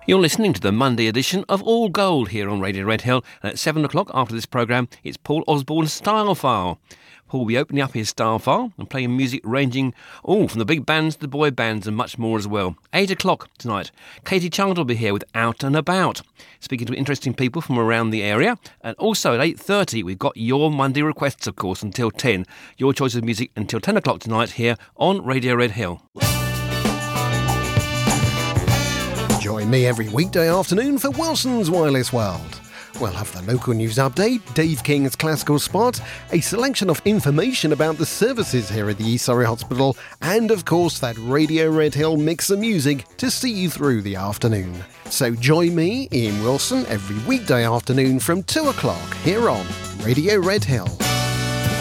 You're listening to the Monday edition of All Gold here on Radio Red Hill, and at 7 o'clock after this programme, it's Paul Osborne's Style File. Paul will be opening up his style file and playing music ranging from the big bands to the boy bands and much more as well. 8 o'clock tonight, Katie Child will be here with Out and About, speaking to interesting people from around the area. And also at 8:30, we've got your Monday requests, of course, until 10. Your choice of music until 10 o'clock tonight here on Radio Red Hill. Join me every weekday afternoon for Wilson's Wireless World. We'll have the local news update, Dave King's classical spot, a selection of information about the services here at the East Surrey Hospital, and of course that Radio Red Hill mix of music to see you through the afternoon. So join me, Ian Wilson, every weekday afternoon from 2 o'clock here on Radio Red Hill.